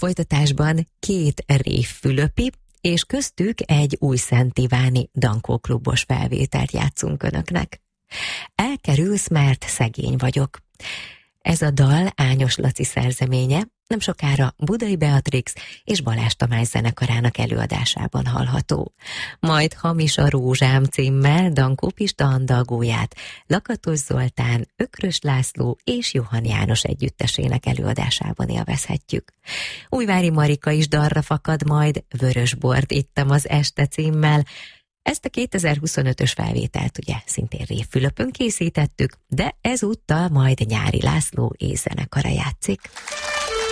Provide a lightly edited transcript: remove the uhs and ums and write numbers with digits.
folytatásban 2 Révfülöpi, és köztük egy újszentiváni Dankó klubos felvételt játszunk önöknek. Elkerülsz, mert szegény vagyok. Ez a dal Ányos Laci szerzeménye, nem sokára Budai Beatrix és Balázs Tamás zenekarának előadásában hallható. Majd Hamis a rózsám címmel Dankó Pista andalgóját Lakatos Zoltán, Ökrös László és Johann János együttesének előadásában élvezhetjük. Újvári Marika is dalra fakad, majd Vörösbort ittam az este címmel. Ezt a 2025-ös felvételt ugye szintén Révfülöpön készítettük, de ezúttal majd Nyári László és zenekara játszik.